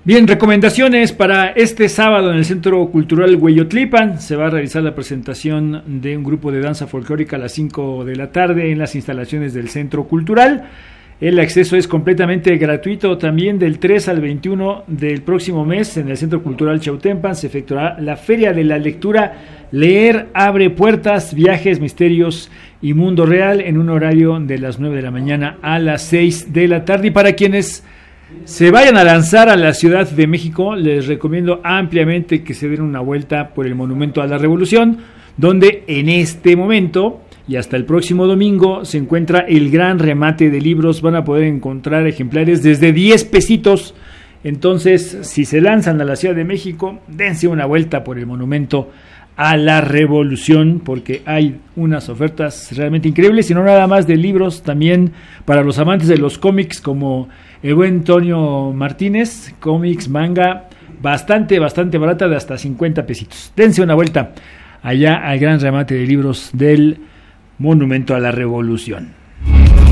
Bien, recomendaciones para este sábado en el Centro Cultural Hueyotlipan. Se va a realizar la presentación de un grupo de danza folclórica a las 5 de la tarde en las instalaciones del Centro Cultural. El acceso es completamente gratuito. También del 3 al 21 del próximo mes en el Centro Cultural Chautempan se efectuará la Feria de la Lectura. Leer abre puertas, viajes, misterios y mundo real en un horario de las 9 de la mañana a las 6 de la tarde. Y para quienes se vayan a lanzar a la Ciudad de México, les recomiendo ampliamente que se den una vuelta por el Monumento a la Revolución, donde en este momento y hasta el próximo domingo se encuentra el gran remate de libros. Van a poder encontrar ejemplares desde 10 pesitos. Entonces, si se lanzan a la Ciudad de México, dense una vuelta por el Monumento a la Revolución, porque hay unas ofertas realmente increíbles, y no nada más de libros, también para los amantes de los cómics, como el buen Tonio Martínez, cómics, manga, bastante barata, de hasta 50 pesitos. Dense una vuelta allá al gran remate de libros del Monumento a la Revolución.